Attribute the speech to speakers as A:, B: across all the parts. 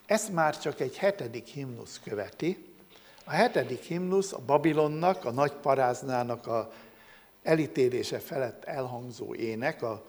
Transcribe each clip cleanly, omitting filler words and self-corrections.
A: ezt már csak egy 7. himnusz követi. A 7. himnusz a Babilonnak, a nagy paráznának a elítélése felett elhangzó ének, a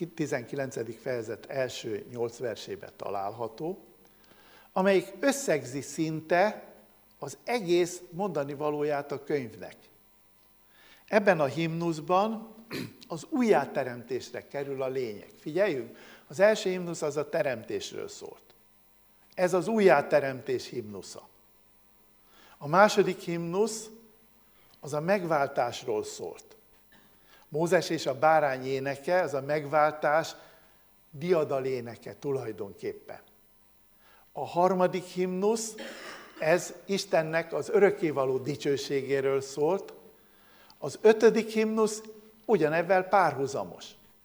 A: 19. fejezet első 8 versében található, amelyik összegzi szinte az egész mondani valóját a könyvnek. Ebben a himnuszban az újjáteremtésre kerül a lényeg. Figyeljünk, az első himnusz az a teremtésről szólt. Ez az újjáteremtés himnusza. A második himnusz az a megváltásról szólt. Mózes és a bárány éneke, az a megváltás diadaléneke tulajdonképpen. A harmadik himnusz, ez Istennek az örökkévaló dicsőségéről szólt. Az 5. himnusz ugyanebben párhuzamos.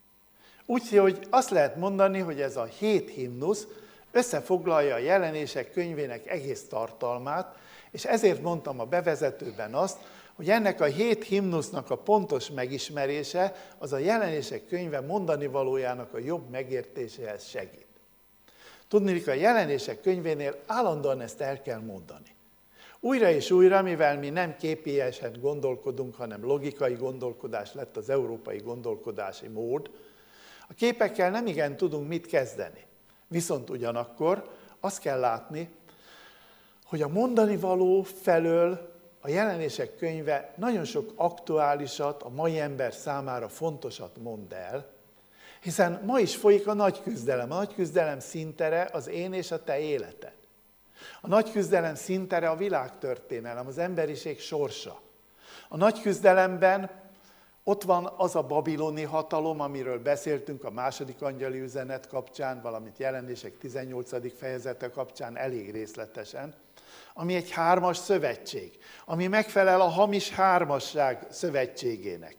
A: Úgyhogy azt lehet mondani, hogy ez a 7 himnusz összefoglalja a Jelenések könyvének egész tartalmát, és ezért mondtam a bevezetőben azt, hogy ennek a 7 himnusznak a pontos megismerése az a Jelenések könyve mondani valójának a jobb megértéséhez segít. Tudniillik, a Jelenések könyvénél állandóan ezt el kell mondani. Újra és újra, mivel mi nem képiesen gondolkodunk, hanem logikai gondolkodás lett az európai gondolkodási mód, a képekkel nem igen tudunk mit kezdeni. Viszont ugyanakkor azt kell látni, hogy a mondani való felől a Jelenések könyve nagyon sok aktuálisat, a mai ember számára fontosat mond el, hiszen ma is folyik a nagy küzdelem. A nagy küzdelem színtere az én és a te életed. A nagy küzdelem színtere a világtörténelem, az emberiség sorsa. A nagy küzdelemben ott van az a babiloni hatalom, amiről beszéltünk a második angyali üzenet kapcsán, valamint Jelenések 18. fejezete kapcsán elég részletesen, ami egy 3-as szövetség, ami megfelel a hamis hármasság szövetségének.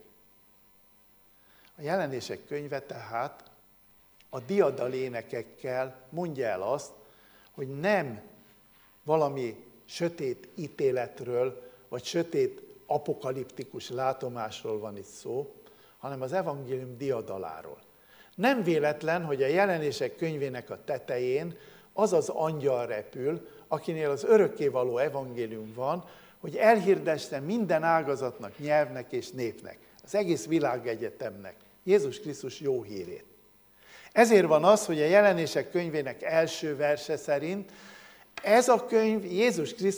A: A Jelenések könyve tehát a diadalénekekkel mondja el azt, hogy nem valami sötét ítéletről, vagy sötét apokaliptikus látomásról van itt szó, hanem az evangélium diadaláról. Nem véletlen, hogy a Jelenések könyvének a tetején az az angyal repül, akinél az örökkévaló evangélium van, hogy elhirdesse minden ágazatnak, nyelvnek és népnek, az egész világegyetemnek Jézus Krisztus jó hírét. Ezért van az, hogy a Jelenések könyvének első verse szerint ez a könyv Jézus Krisztus